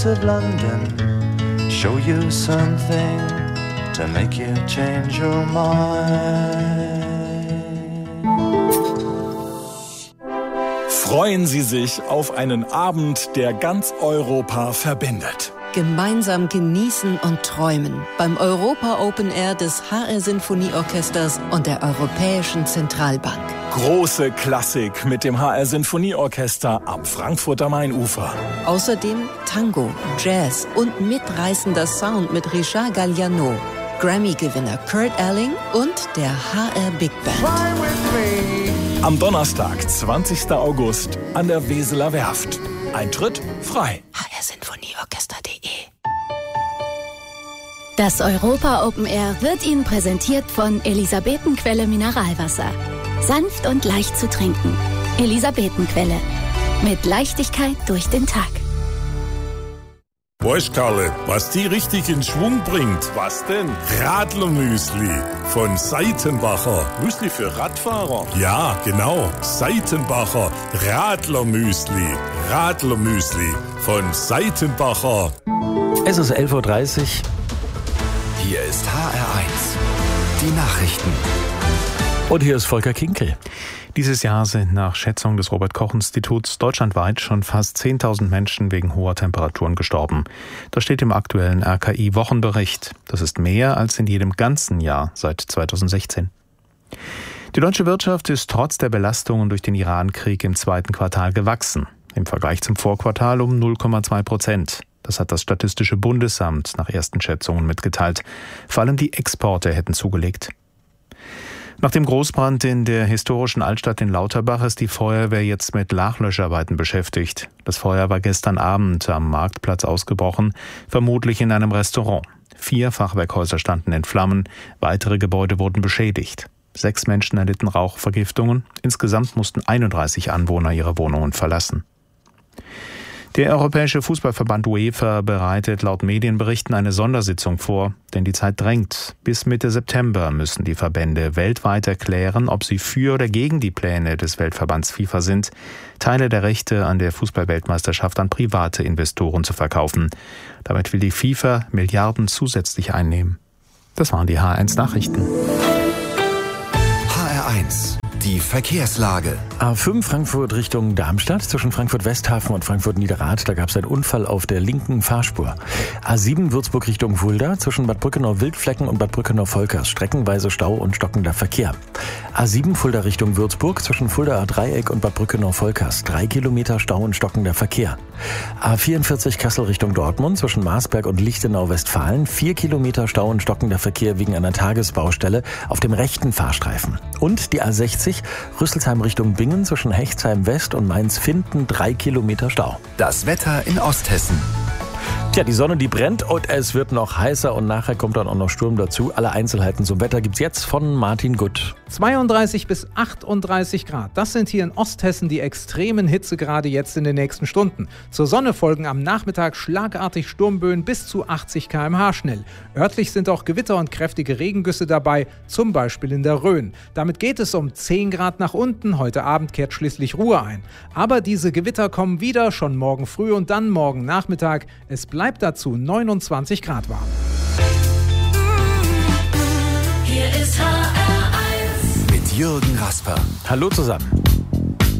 of London, show you something to make you change your mind. Freuen Sie sich auf einen Abend, der ganz Europa verbindet. Gemeinsam genießen und träumen beim Europa Open Air des HR Sinfonieorchesters und der Europäischen Zentralbank. Große Klassik mit dem HR Sinfonieorchester am Frankfurter Mainufer. Außerdem Tango, Jazz und mitreißender Sound mit Richard Galliano, Grammy-Gewinner Kurt Elling und der HR Big Band. Am Donnerstag, 20. August, an der Weseler Werft. Eintritt frei. hrsinfonieorchester.de. Das Europa Open Air wird Ihnen präsentiert von Elisabetenquelle Mineralwasser. Sanft und leicht zu trinken. Elisabetenquelle. Mit Leichtigkeit durch den Tag. Weißt Karle, was die richtig in Schwung bringt? Was denn? Radlermüsli von Seitenbacher. Müsli für Radfahrer? Ja, genau. Seitenbacher Radlermüsli. Radlermüsli von Seitenbacher. Es ist 11.30 Uhr. Hier ist HR1. Die Nachrichten. Und hier ist Volker Kinkel. Dieses Jahr sind nach Schätzung des Robert-Koch-Instituts deutschlandweit schon fast 10.000 Menschen wegen hoher Temperaturen gestorben. Das steht im aktuellen RKI-Wochenbericht. Das ist mehr als in jedem ganzen Jahr seit 2016. Die deutsche Wirtschaft ist trotz der Belastungen durch den Iran-Krieg im zweiten Quartal gewachsen. Im Vergleich zum Vorquartal um 0,2%. Das hat das Statistische Bundesamt nach ersten Schätzungen mitgeteilt. Vor allem die Exporte hätten zugelegt. Nach dem Großbrand in der historischen Altstadt in Lauterbach ist die Feuerwehr jetzt mit Nachlöscharbeiten beschäftigt. Das Feuer war gestern Abend am Marktplatz ausgebrochen, vermutlich in einem Restaurant. 4 Fachwerkhäuser standen in Flammen, weitere Gebäude wurden beschädigt. 6 Menschen erlitten Rauchvergiftungen, insgesamt mussten 31 Anwohner ihre Wohnungen verlassen. Der Europäische Fußballverband UEFA bereitet laut Medienberichten eine Sondersitzung vor, denn die Zeit drängt. Bis Mitte September müssen die Verbände weltweit erklären, ob sie für oder gegen die Pläne des Weltverbands FIFA sind, Teile der Rechte an der Fußballweltmeisterschaft an private Investoren zu verkaufen. Damit will die FIFA Milliarden zusätzlich einnehmen. Das waren die HR1 Nachrichten. HR1. Die Verkehrslage. A5 Frankfurt Richtung Darmstadt zwischen Frankfurt-Westhafen und Frankfurt-Niederrad. Da gab es einen Unfall auf der linken Fahrspur. A7 Würzburg Richtung Fulda zwischen Bad Brückenau-Wildflecken und Bad Brückenau-Volkers. Streckenweise Stau und stockender Verkehr. A7 Fulda Richtung Würzburg zwischen Fuldaer Dreieck und Bad Brückenau-Volkers. 3 Kilometer Stau und stockender Verkehr. A44 Kassel Richtung Dortmund zwischen Marsberg und Lichtenau-Westfalen. 4 Kilometer Stau und stockender Verkehr wegen einer Tagesbaustelle auf dem rechten Fahrstreifen. Und die A60 Rüsselsheim Richtung Bingen zwischen Hechtsheim West und Mainz-Finden 3 Kilometer Stau. Das Wetter in Osthessen. Tja, die Sonne, die brennt und es wird noch heißer und nachher kommt dann auch noch Sturm dazu. Alle Einzelheiten zum Wetter gibt's jetzt von Martin Gutt. 32 bis 38 Grad. Das sind hier in Osthessen die extremen Hitzegrade jetzt in den nächsten Stunden. Zur Sonne folgen am Nachmittag schlagartig Sturmböen bis zu 80 km/h schnell. Örtlich sind auch Gewitter und kräftige Regengüsse dabei, zum Beispiel in der Rhön. Damit geht es um 10 Grad nach unten. Heute Abend kehrt schließlich Ruhe ein. Aber diese Gewitter kommen wieder, schon morgen früh und dann morgen Nachmittag. Es bleibt dazu 29 Grad warm. Hier ist HR1 mit Jürgen Rasper. Hallo zusammen.